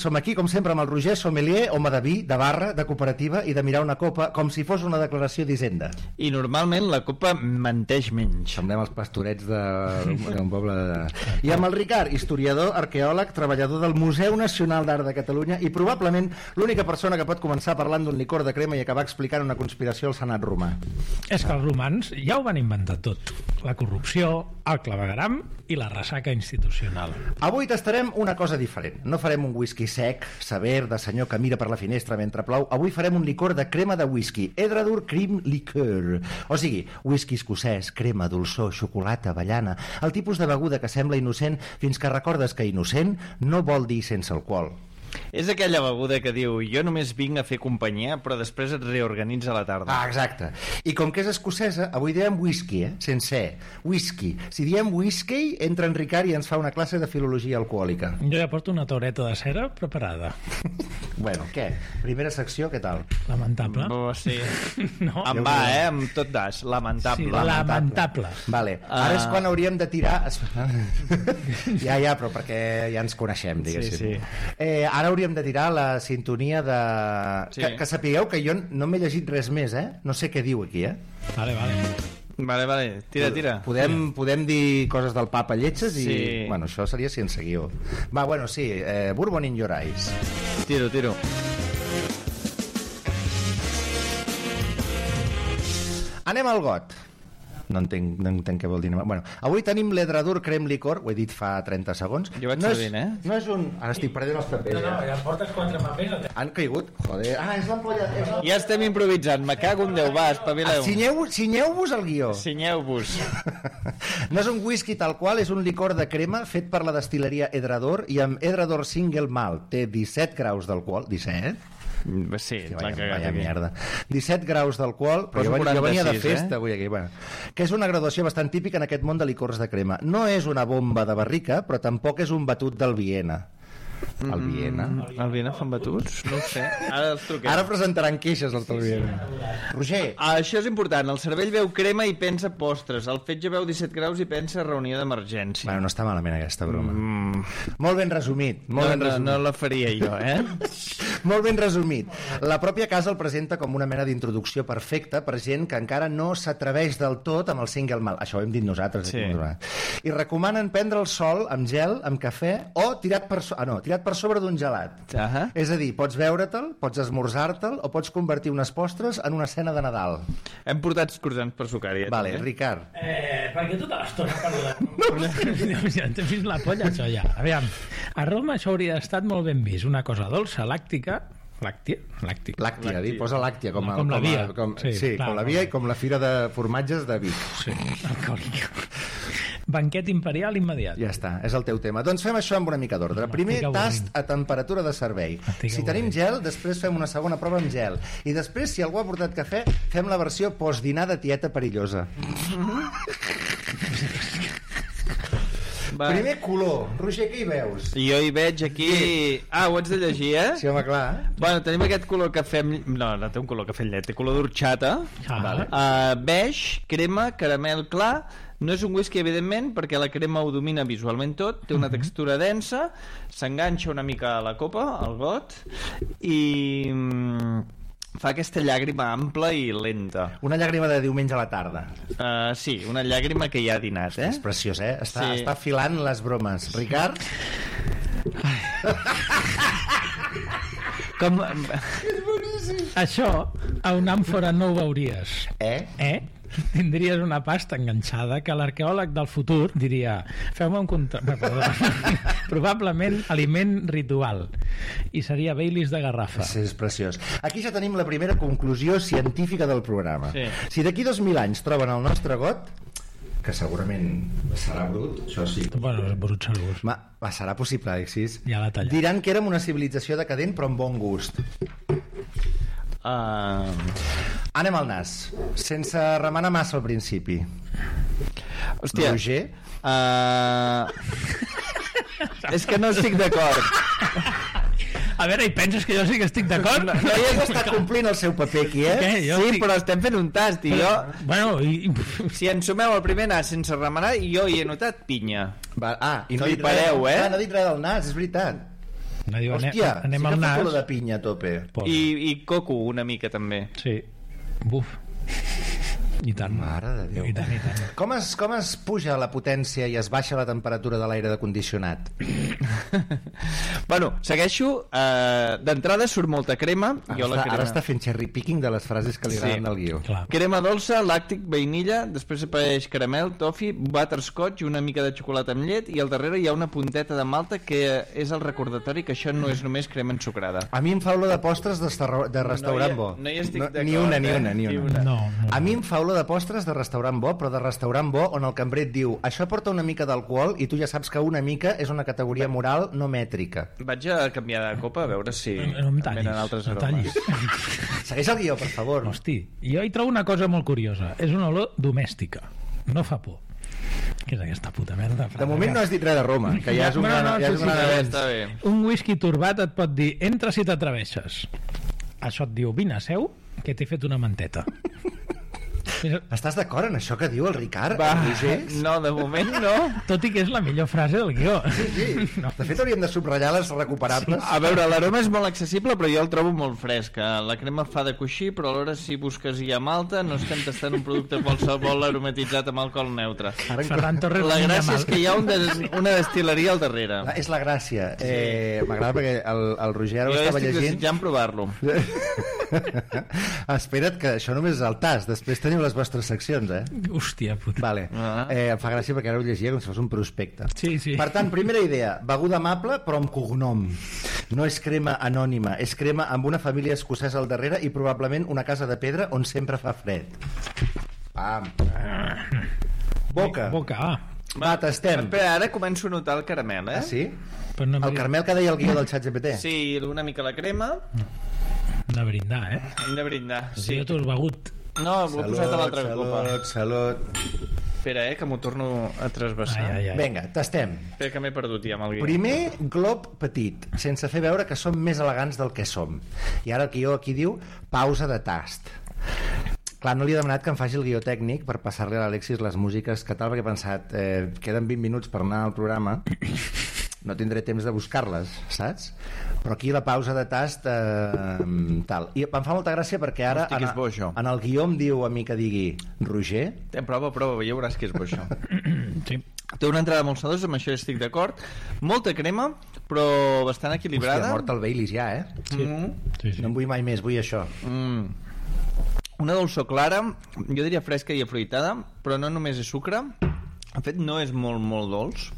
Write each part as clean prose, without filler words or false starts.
som aquí, com sempre, amb el Roger, sommelier, home de vi, de barra, de cooperativa i de mirar una copa com si fos una declaració d'Hisenda. I normalment la copa menteix menys. Semblem els pastorets d'un poble de... I amb el Ricard, historiador, arqueòleg, treballador del Museu Nacional d'Art de Catalunya i probablement l'única persona que pot començar parlant d'un licor de crema i acabar explicant una conspiració al Senat romà. És que els romans ja ho van inventar tot. La corrupció, el clavegueram i la ressaca institucional. Avui tastarem una cosa diferent. No farem un whisky sec, sever, de senyor que mira per la finestra mentre plou. Avui farem un licor de crema de whisky. Edradour Cream Liqueur. O sigui, whisky escocès, crema, dolçor, xocolata, avellana. El tipus de beguda que sembla innocent fins que recordes que innocent no vol dir sense alcohol. És aquella beguda que diu jo només vinc a fer companyia però després et reorganitza a la tarda. Ah, exacte. I com que és escocesa, avui diem whisky, sense whisky. Si diem whisky, entra en Ricard i ens fa una classe de filologia alcohòlica. Jo ja porto una taureta de cera preparada. Bueno, què? Primera secció, què tal? Lamentable. Oh, sí. No? Em va, amb tot das. Lamentable. Sí, lamentable. Vale. Ara és quan hauríem de tirar... Ja, però perquè ja ens coneixem, diguéssim. Sí. Ara hauríem de tirar la sintonia de... Sí. Que sapigueu que jo no m'he llegit res més, No sé què diu aquí, Vale. Vale, tira. Podem dir coses del papa lletges i... Sí. Bueno, això seria si en seguiu. Va, bueno, sí, Bourbon in your eyes. Tiro. Anem al got. No entenc què vol dir. Bueno, avui tenim l'Edradour Creme Liqueur, ho he dit fa 30 segons. Jo vaig servint, No és un... Ara estic perdent els papers. No, ja portes 4 papers. Han caigut? Joder. Ah, és l'ampolla. Ja estem improvisant, me cago en Déu, va, espavileu. Cinyeu-vos el guió. Cinyeu-vos. No és un whisky tal qual, és un licor de crema fet per la destil·leria Edradour i amb Edradour Single Malt. Té 17 graus d'alcohol. 17? Sí, vaya mierda. 17 graus d'alcohol, però jo venia de festa avui aquí, bueno, que és una graduació bastant típica en aquest món de licors de crema. No és una bomba de barrica, però tampoc és un batut del Viena. El Viena? El Viena fan batuts? No ho sé. Ara els truquem. Ara presentaran queixes els del Viena. Roger. Això és important. El cervell veu crema i pensa postres. El fetge veu 17 graus i pensa reunió d'emergència. Bueno, no està malament aquesta broma. Molt ben resumit. No la faria jo, Molt ben resumit. La pròpia casa el presenta com una mena d'introducció perfecta per gent que encara no s'atreveix del tot amb el single malt. Això ho hem dit nosaltres. Sí. I recomanen prendre el sol amb gel, amb cafè o tirat per sobre d'un gelat. És a dir, pots veure-te'l, pots esmorzar-te'l o pots convertir unes postres en una cena de Nadal. Hem portat croissants per sucar. Vale, Ricard. Perquè tota l'estona parlant. Ja t'he vist la polla, això ja. Aviam, a Roma això hauria estat molt ben vist. Una cosa dolça, làctia, posa làctia com la via. Sí, com la via i com la fira de formatges de Vic. Sí, alcohòlica. Banquet imperial immediat. Ja està, és el teu tema. Doncs fem això amb una mica d'ordre. Primer, tast a temperatura de servei. Si tenim gel, després fem una segona prova amb gel. I després, si algú ha portat cafè, fem la versió postdinar de tieta perillosa. Va. Primer color. Roger, què hi veus? Jo hi veig aquí... ho haig de llegir, Sí, home, clar. Bueno, tenim aquest color cafè... No té un color cafè llet, té color d'orxata. Vale. Beix, crema, caramel clar. No és un whisky, evidentment, perquè la crema ho domina visualment tot. Té una textura densa, s'enganxa una mica a la copa, al got, i... fa aquesta llàgrima ampla i lenta. Una llàgrima de diumenge a la tarda. Sí, una llàgrima que ja ha dinat, És preciós, Està filant les bromes. Ricard? Com... És boníssim. Això a una àmfora no ho veuries. Tindries una pasta enganxada que l'arqueòleg del futur diria feu-me un probablement aliment ritual i seria Baileys de garrafa. Sí, és preciós. Aquí ja tenim la primera conclusió científica del programa. Si d'aquí 2000 anys troben el nostre got, que segurament serà brut, això sí. Bueno, és brut segur. Serà possible, Alexis. Ja la talla. Diran que érem una civilització decadent però amb bon gust. Anem al nas, sense remenar massa al principi. Hòstia, Roger? És que no estic d'acord. A veure, i penses que jo sí que estic d'acord? No, ell està complint el seu paper aquí, Sí, però estem fent un tast i jo... Bueno, si ens sumeu el primer nas sense remenar, jo hi he notat pinya. I no flipareu, no ha dit res del nas, és veritat. Hòstia, sí que fa color de pinya a tope. I coco una mica també. Sí. Buf. I tant. Mare de Déu. I tant. Com es puja la potència i es baixa la temperatura de l'aire de condicionat? Bueno, segueixo. D'entrada surt molta crema. Ara està fent cherry picking de les frases que li agraden del guió. Crema dolça, làctic, vainilla, després apareix caramel, toffee, butterscotch, una mica de xocolata amb llet, i al darrere hi ha una punteta de malta que és el recordatori que això no és només crema ensucrada. A mi em fa olor de postres de restaurant bo. No hi estic d'acord. Ni una. No. A mi em fa olor de postres de restaurant bo, però de restaurant bo on el cambrer et diu això porta una mica d'alcohol i tu ja saps que una mica és una categoria moral no mètrica. Vaig a canviar de copa a veure si no em tallis. Segueix el guió, per favor. Hosti, jo hi trobo una cosa molt curiosa. És una olor domèstica. No fa por. Què és aquesta puta merda? De moment no has dit res de Roma, que ja és un gran avenç. Un whisky turbat et pot dir entra si t'atreveixes. Això et diu vine, seu, que t'he fet una manteta. Estàs d'acord en això que diu el Ricard? No, de moment no. Tot i que és la millor frase del guió. Sí. De fet hauríem de subratllar les recuperables. A veure, l'aroma és molt accessible, però jo el trobo molt fresc. La crema fa de coixí, però alhora si busques ja malta no estem tastant un producte qualsevol aromatitzat amb alcohol neutre. Ferran Torres. La gràcia és que hi ha una destil·leria al darrere. És la gràcia. M'agrada perquè el Roger ho estava llegint. Jo estic desitjant provar-lo. Espera't, que això només és el tas. Després teniu les vostres seccions, Hòstia puta. Vale. Em fa gràcia perquè ara ho llegia com si fos un prospecte. Sí. Per tant, primera idea, beguda amable però amb cognom. No és crema anònima, és crema amb una família escocesa al darrere i probablement una casa de pedra on sempre fa fred. Boca. Va, tastem. Espera, ara començo a notar el caramel, Ah, sí? El caramel que deia el guió del ChatGPT. Sí, una mica la crema. Hem de brindar, Hem de brindar, sí. Jo t'ho has begut. No, l'ho he posat a l'altra copa. Salut. Espera, que m'ho torno a trasbassar. Vinga, tastem. Espera, que m'he perdut ja amb el guió. Primer glob petit, sense fer veure que som més elegants del que som. I ara el guió aquí diu pausa de tast. Clar, no li he demanat que em faci el guió tècnic per passar-li a l'Alexis les músiques que tal, perquè he pensat, queden 20 minuts per anar al programa, no tindré temps de buscar-les, saps? Però aquí la pausa de tast tal. I em fa molta gràcia perquè ara en el guió em diu a mi que digui Roger. Prova, ja veuràs que és bo això. Sí. Té una entrada molt sedosa, amb això estic d'acord. Molta crema, però bastant equilibrada. Hòstia, mort el Baileys ja, Sí. No en vull mai més, vull això. Una dolçor clara, jo diria fresca i afruitada, però no només és sucre. De fet, no és molt, molt dolç.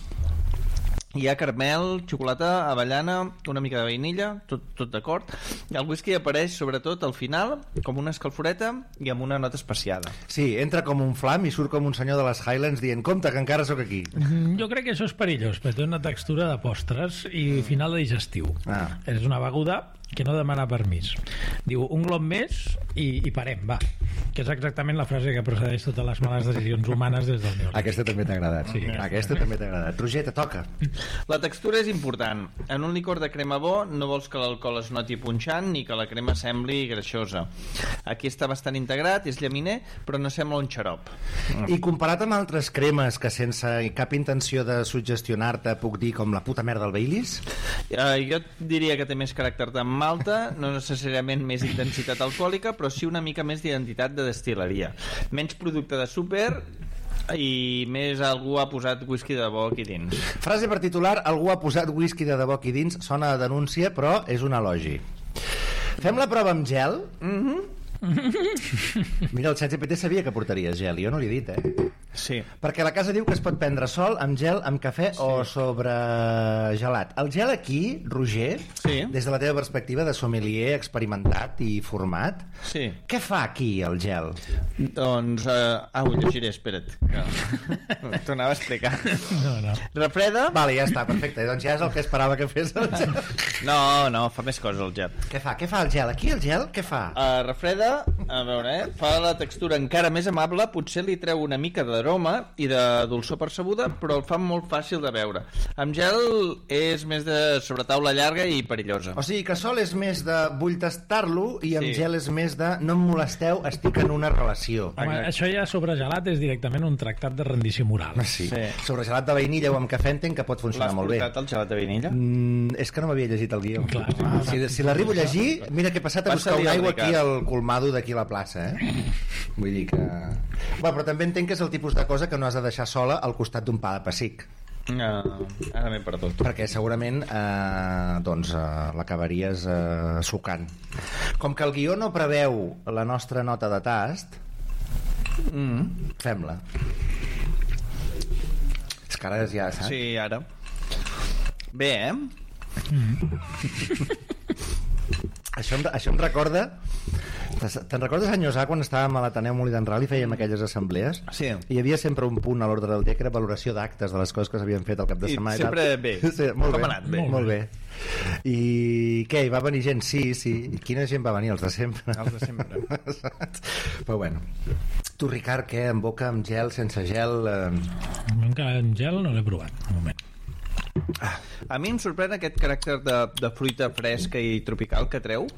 Hi ha caramel, xocolata, avellana, una mica de vainilla, tot d'acord. El whisky apareix sobretot al final com una escalforeta i amb una nota especiada. Sí, entra com un flam i surt com un senyor de les Highlands dient compte que encara sóc aquí. Jo crec que això és perillós, perquè té una textura de postres i final de digestiu. És una beguda que no demana permís. Diu, un glob més i parem, va. Que és exactament la frase que procedeix totes les males decisions humanes des del meu. Aquesta també t'ha agradat. Sí, aquesta també t'ha agradat. Roger, te toca. La textura és important. En un licor de crema bo no vols que l'alcohol es noti punxant ni que la crema sembli greixosa. Aquí està bastant integrat, és llaminer, però no sembla un xarop. I comparat amb altres cremes que sense cap intenció de suggestionar-te puc dir com la puta merda del Baileys? Jo diria que té més caràcter de malta, no necessàriament més intensitat alcohòlica, però sí una mica més d'identitat de destil·leria. Menys producte de súper i més algú ha posat whisky de debò aquí dins. Frase per titular, algú ha posat whisky de debò aquí dins, sona a denúncia, però és un elogi. Fem la prova amb gel? Mira, el ChatGPT sabia que portaries gel, jo no li he dit, Sí. Perquè la casa diu que es pot prendre sol, amb gel, amb cafè o sobre gelat. El gel aquí, Roger, des de la teva perspectiva de sommelier experimentat i format, què fa aquí el gel? Doncs, ho llegiré, espera't. T'ho anava a explicar. No. Refreda? Vale, ja està, perfecte. Doncs ja és el que esperava que fes el gel. No, fa més coses el gel. Què fa el gel? Aquí el gel què fa? Refreda, a veure, fa la textura encara més amable, potser li treu una mica d'aroma d'aroma i de dolçor percebuda, però el fa molt fàcil de beure. Amb gel és més de sobretaula llarga i perillosa. O sigui que sol és més de vull tastar-lo i amb Sí. gel és més de no em molesteu, estic en una relació. Home, això ja sobre gelat és directament un tractat de rendició moral. Sí. Sí. Sobre gelat de vainilla o amb cafè entenc que pot funcionar molt bé. L'has portat el gelat de vainilla? És que no m'havia llegit el guió. Clar. Si l'arribo a llegir, mira que he passat a Passa buscar una dia, aigua Ricard. aquí al colmado d'aquí a la plaça, Vull dir que... Bueno, però també entenc que és el tipus de cosa que no has de deixar sola al costat d'un pa de pessic, Ara m'he perdut. perquè segurament l'acabaries sucant. Com que el guió no preveu la nostra nota de tast, fem-la. És que ara ja saps. Sí, ara. Bé, Això em recorda... Te'n recordes, senyor A, quan estàvem a l'Ateneu Molí d'en Ral i fèiem aquelles assemblees? Sí. Hi havia sempre un punt a l'ordre del dia que era valoració d'actes de les coses que s'havien fet al cap de I setmana. sempre tal. bé. Sí, molt Com bé. ha anat? Bé. Molt bé. I què, hi va venir gent? Sí. I quina gent va venir? Els de sempre. Els de sempre. Però bueno. Tu, Ricard, què? Amb boca, amb gel, sense gel? Encara en gel no l'he provat, de moment. A mi em sorprèn aquest caràcter de fruita fresca i tropical que treu.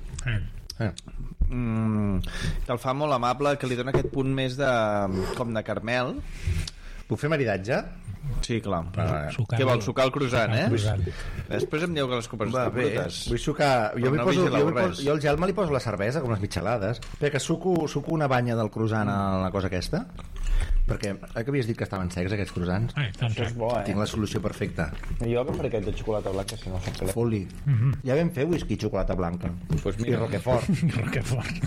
Que el fa molt amable, que li dona aquest punt més de com de caramel. Puc fer maridatge? Sí, clar. Sucar- Què vols, sucar el croissant, sucar el croissant. Després em diu que les copes Va, estan bé, brutes. vull sucar... Però no vigileu res. Jo al gel me li poso la cervesa, com les mitjalades. Perquè suco una banya del croissant a la cosa aquesta. Perquè, que havies dit que estaven secs, aquests croissants? Ai, tant Això és bo, Tinc la solució perfecta. Jo agafaré aquest de xocolata blanca, si no sap Foli. Ja vam fer whisky i xocolata blanca. Pues I mira. roquefort. Roquefort.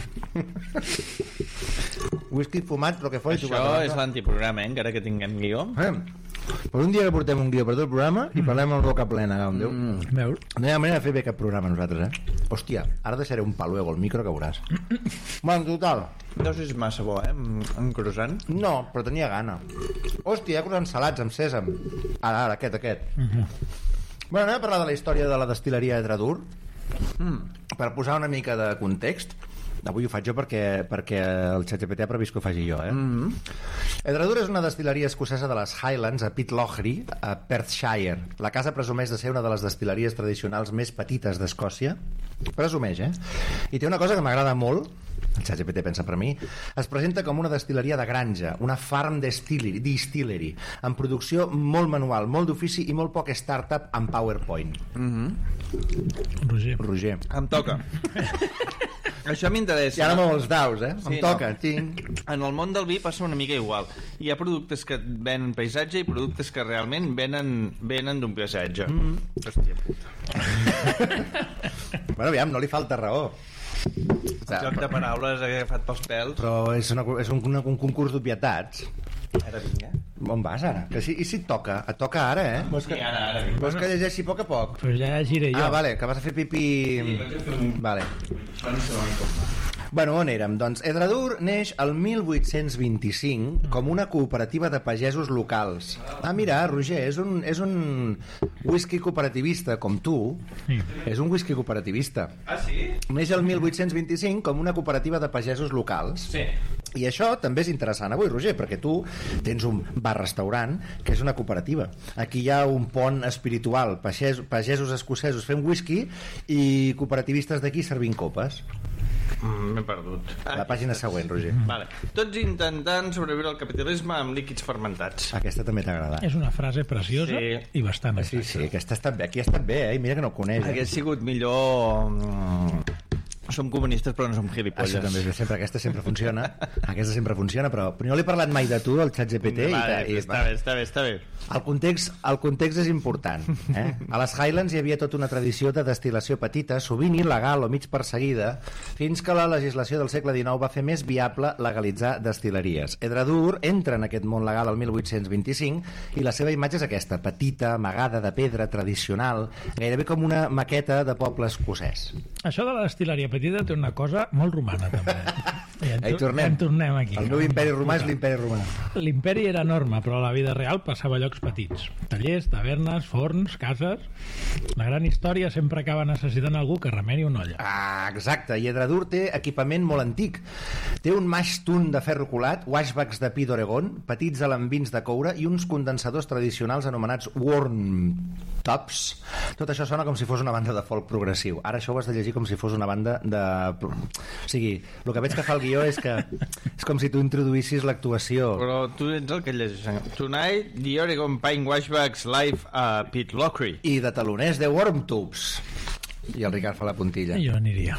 Whisky fumat, roquefort i Això xocolata és blanca. l'antiprograma, encara que tinguem guió. Per un dia que portem un guió per tot el programa i parlem amb boca plena, com Déu. Veus? No hi ha manera de fer bé cap programa nosaltres, Hòstia, ara deixaré un paluego al micro que veuràs. Bueno, total. No sé si és massa bo, un croissant. No, però tenia gana. Hòstia, hi ha croissants salats amb sèsam. Ara, aquest. Bueno, anem a parlar de la història de la destil·leria Edradur. Per posar una mica de context. Avui ho faig jo perquè el ChatGPT ha previst que ho faci jo, Edradur és una destil·leria escocesa de les Highlands a Pitlochry, a Perthshire. La casa presumeix de ser una de les destil·leries tradicionals més petites d'Escòcia. Presumeix, I té una cosa que m'agrada molt, el ChatGPT pensa per mi, es presenta com una destil·leria de granja, una farm distillery, amb producció molt manual, molt d'ofici i molt poc startup amb PowerPoint. Roger. Em toca. Això m'interessa. I ara amb els daus, Sí, em toca. no. Tinc... En el món del vi passa una mica igual. Hi ha productes que venen paisatge i productes que realment venen d'un paisatge. Hòstia puta. Bueno, aviam, no li falta raó. El joc de paraules agafat pels pèls. Però és un concurs d'obvietats. Ara vinc, On vas, ara? Que si, I si et toca? Et toca ara, Vols que, Sí, ara vinc. vols que llegeixi a poc a poc? Però ja giré jo. Ah, vale, que vas a fer pipí... Vale. Bueno, on érem? Doncs Edradur neix el 1825 com una cooperativa de pagesos locals. Ah, mira, Roger, és un whisky cooperativista, com tu. Sí. És un whisky cooperativista. Ah, sí? Neix el 1825 com una cooperativa de pagesos locals. Sí. I això també és interessant avui, Roger, perquè tu tens un bar-restaurant que és una cooperativa. Aquí hi ha un pont espiritual, pagesos escocesos fent whisky i cooperativistes d'aquí servint copes. M'he perdut. La pàgina següent, Roger. Vale. Tots intentant sobreviure al capitalisme amb líquids fermentats. Aquesta també t'ha agradat. És una frase preciosa Sí. i bastant Sí, sí, aquesta ha estat bé. Aquí ha estat bé, I mira que no ho coneix. Hagués sigut millor... Som comunistes però no som gilipolles. Això també és bé, sempre, aquesta sempre funciona. Aquesta sempre funciona, però no l'he parlat mai de tu, del ChatGPT. Vale, està bé. El context és important. A les Highlands hi havia tota una tradició de destil·lació petita, sovint il·legal o mig perseguida, fins que la legislació del segle XIX va fer més viable legalitzar destil·leries. Edradur entra en aquest món legal el 1825 i la seva imatge és aquesta, petita, amagada de pedra, tradicional, gairebé com una maqueta de poble escocès. Això de la destil·leria petita té una cosa molt romana, també. En tornem aquí. El meu imperi romà és l'imperi romà. L'imperi era enorme, però a la vida real passava a llocs petits. Tallers, tavernes, forns, cases... La gran història sempre acaba necessitant algú que remeni una olla. Exacte. I Edradur té equipament molt antic. Té un mashtun de ferro colat, washbacks de pi d'Oregon, petits alambins de coure i uns condensadors tradicionals anomenats worm tops. Tot això sona com si fos una banda de folk progressiu. Ara això ho has de llegir com si fos una banda de... O sigui, el que veig que fa el guió és que és com si tu introduïssis l'actuació. Però tu ets el que llegeixes. Tonight, the Oregon Pine Washbacks live a Pete Lockery. I de taloners de Wormtubes. I el Ricard fa la puntilla. Jo aniria.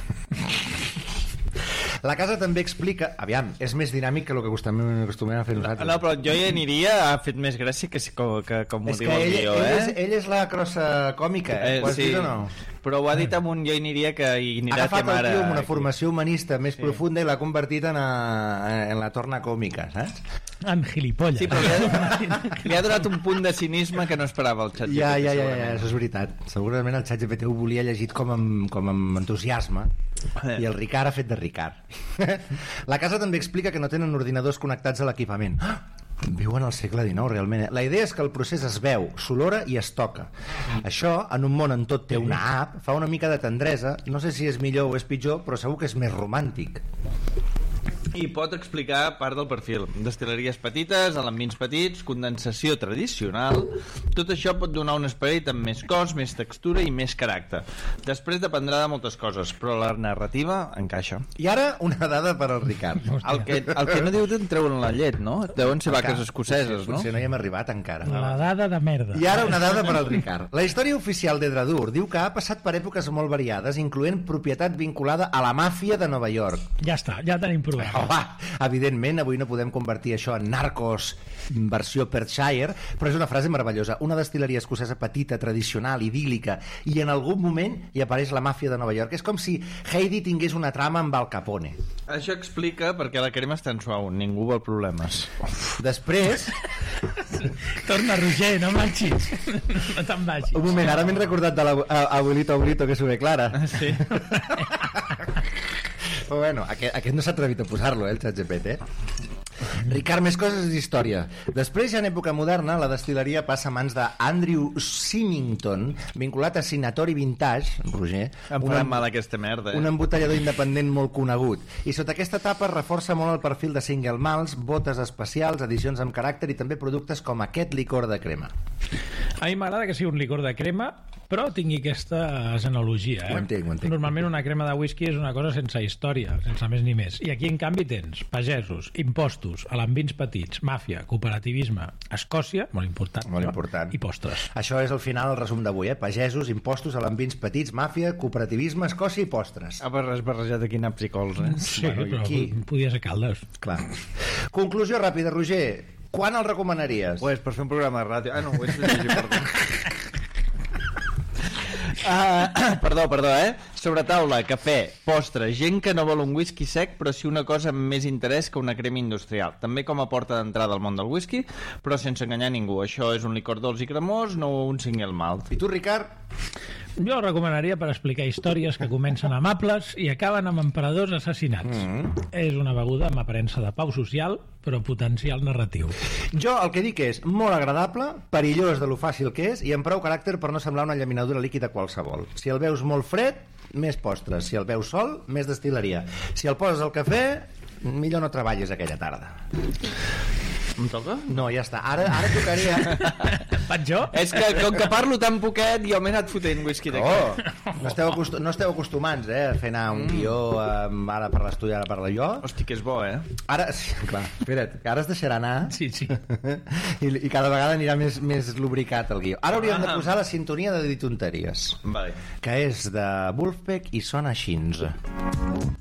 La casa també explica... Aviam, és més dinàmic que el que acostumem a fer nosaltres. No, però jo hi aniria, ha fet més gràcia que com ho diu el guió, ell és la crossa còmica, ho has dit o no? Però ho ha dit amb un jo hi aniria que hi anirà que mare... Ha agafat el tio amb una formació humanista més profunda i l'ha convertit en la torna còmica, saps? En gilipolles. Sí, però li ha donat un punt de cinisme que no esperava el ChatGPT. Ja, això és veritat. Segurament el ChatGPT ho volia llegit com amb entusiasme i el Ricard ha fet de Ricard. La casa també explica que no tenen ordinadors connectats a l'equipament. Viuen al segle XIX, realment. La idea és que el procés es veu, s'olora i es toca. Això, en un món on tot té una app, fa una mica de tendresa. No sé si és millor o és pitjor, però segur que és més romàntic. I pot explicar part del perfil. Destil·leries petites, alambins petits, condensació tradicional... Tot això pot donar un esperit amb més cos, més textura i més caràcter. Després dependrà de moltes coses, però la narrativa encaixa. I ara una dada per al Ricard. El que no diu d'on treuen la llet, no? Deuen ser vaques escoceses, no? Potser no hi hem arribat encara. La dada de merda. I ara una dada per al Ricard. La història oficial d'Edradur diu que ha passat per èpoques molt variades, incloent propietat vinculada a la màfia de Nova York. Ja està, ja tenim provat. Evidentment, avui no podem convertir això en Narcos versió Perthshire, però és una frase meravellosa. Una destil·leria escocesa petita, tradicional, idíl·lica, i en algun moment hi apareix la màfia de Nova York. És com si Heidi tingués una trama amb Al Capone. Això explica perquè la crema és tan suau, ningú vol problemes. Després... Torna, Roger, no marxis. No te'n vagis. Un moment, ara m'he recordat de l'abuelito abuelito que sube Clara. Sí. Però bueno, aquest no s'ha atrevit a posar-lo, el ChatGPT. Ricard, més coses d'història. Després, ja en època moderna, la destil·leria passa a mans d'Andrew Symington, vinculat a Sinatori Vintage, Roger, em farà mal aquesta merda, un embotellador independent molt conegut. I sota aquesta etapa reforça molt el perfil de single malts, botes especials, edicions amb caràcter i també productes com aquest licor de crema. A mi m'agrada que sigui un licor de crema, però tingui aquesta genealogia. Ho entenc. Normalment una crema de whisky és una cosa sense història, sense més ni més. I aquí, en canvi, tens pagesos, impostos, alambins petits, màfia, cooperativisme, Escòcia, molt important, i postres. Això és al final el resum d'avui, pagesos, impostos, alambins petits, màfia, cooperativisme, Escòcia i postres. Ha barrejat aquí naps i cols, Sí, bueno, però podia ser Caldes. Clar. Conclusió ràpida, Roger. Quan el recomanaries? Pues per fer un programa de ràdio. No, ho he fet llegir, perdó, sobre taula, cafè, postre, gent que no vol un whisky sec però sí una cosa amb més interès que una crema industrial, també com a porta d'entrada al món del whisky, però sense enganyar ningú. Això és un licor dolç i cremós, no un single malt. I tu, Ricard? Jo el recomanaria per explicar històries que comencen amables i acaben amb emperadors assassinats. És una beguda amb aparença de pau social, però potencial narratiu. Jo el que dic és molt agradable, perillós de lo fàcil que és i amb prou caràcter per no semblar una llaminadura líquida qualsevol. Si el veus molt fred, més postres. Si el veus sol, més destil·leria. Si el poses al cafè, millor no treballis aquella tarda. Em toca? No, ja està. Ara tocaria... Faig jo? És que com que parlo tan poquet, jo m'he anat fotent whisky d'aquí. No esteu acostumats, a fer anar un guió, ara per l'estudi, ara parlo jo. Hosti, que és bo, Ara, sí, clar, espera't, que ara es deixarà anar. Sí. I cada vegada anirà més lubricat el guió. Ara hauríem de posar la sintonia de dir tonteries. Vale. Que és de Wolfpack i sona així.